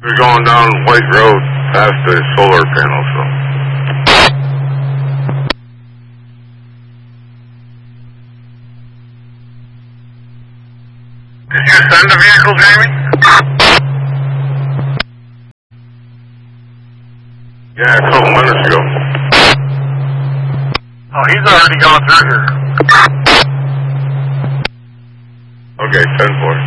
We're going down White Road past the solar panel, so. Did you send the vehicle, Jamie? Yeah, a couple minutes ago. Oh, he's already gone through here. Okay, 10-4.